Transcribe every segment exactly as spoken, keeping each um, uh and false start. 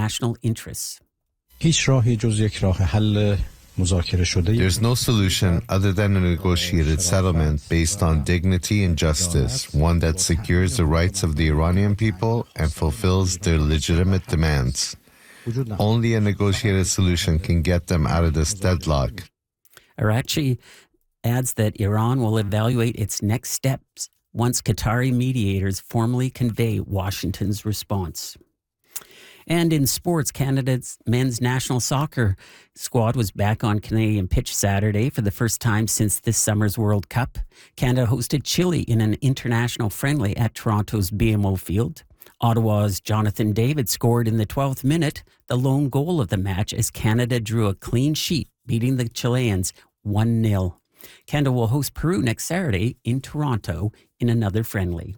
national interests. هیچ راهی جز یک راه حل مذاکره شده. There's no solution other than a negotiated settlement based on dignity and justice, one that secures the rights of the Iranian people and fulfills their legitimate demands. Only a negotiated solution can get them out of this deadlock. Araghchi adds that Iran will evaluate its next steps once Qatari mediators formally convey Washington's response. And in sports, Canada's men's national soccer squad was back on Canadian pitch Saturday for the first time since this summer's World Cup. Canada hosted Chile in an international friendly at Toronto's B M O Field. Ottawa's Jonathan David scored in the twelfth minute, the lone goal of the match, as Canada drew a clean sheet, beating the Chileans one nil. Canada will host Peru next Saturday in Toronto in another friendly.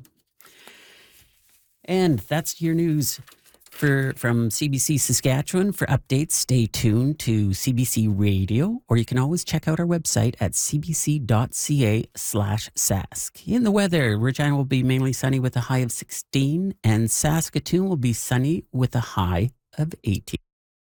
And that's your news. For, from C B C Saskatchewan. For updates, stay tuned to C B C Radio, or you can always check out our website at cbc.ca slash sask. In the weather, Regina will be mainly sunny with a high of sixteen, and Saskatoon will be sunny with a high of eighteen.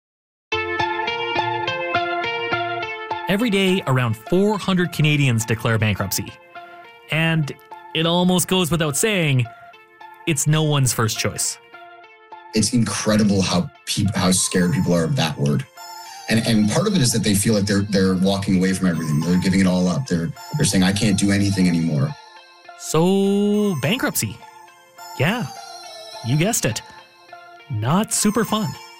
Every day, around four hundred Canadians declare bankruptcy. And it almost goes without saying, it's no one's first choice. It's incredible how peop- how scared people are of that word. And and part of it is that they feel like they're they're walking away from everything. They're giving it all up. They're they're saying, I can't do anything anymore. So, bankruptcy. Yeah, you guessed it. Not super fun.